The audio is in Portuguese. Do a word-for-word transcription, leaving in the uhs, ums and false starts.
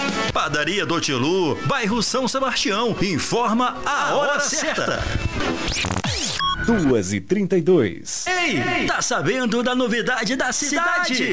Padaria do Tilu, bairro São Sebastião, informa a hora certa. duas e trinta e dois. Ei, tá sabendo da novidade da cidade?